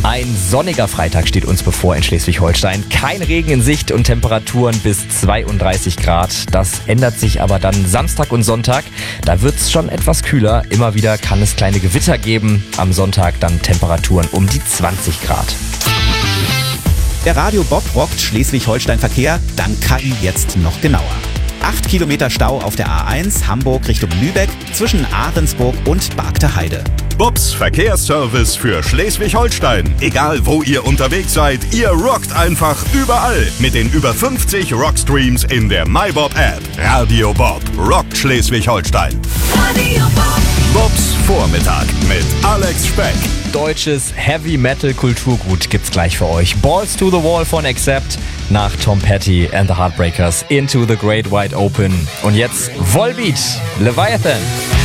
Ein sonniger Freitag steht uns bevor in Schleswig-Holstein. Kein Regen in Sicht und Temperaturen bis 32 Grad. Das ändert sich aber dann Samstag und Sonntag. Da wird es schon etwas kühler. Immer wieder kann es kleine Gewitter geben. Am Sonntag dann Temperaturen um die 20 Grad. Der Radio Bob rockt Schleswig-Holstein-Verkehr, dank KI jetzt noch genauer. 8 Kilometer Stau auf der A1 Hamburg Richtung Lübeck zwischen Ahrensburg und Bargter Heide. Bobs Verkehrsservice für Schleswig-Holstein. Egal wo ihr unterwegs seid, ihr rockt einfach überall mit den über 50 Rockstreams in der MyBob-App. Radio Bob rockt Schleswig-Holstein. Radio Bob. Bobs Vormittag mit Alex Speck. Deutsches Heavy-Metal-Kulturgut gibt's gleich für euch. Balls to the Wall von Accept nach Tom Petty and the Heartbreakers Into the Great Wide Open. Und jetzt Volbeat, Leviathan.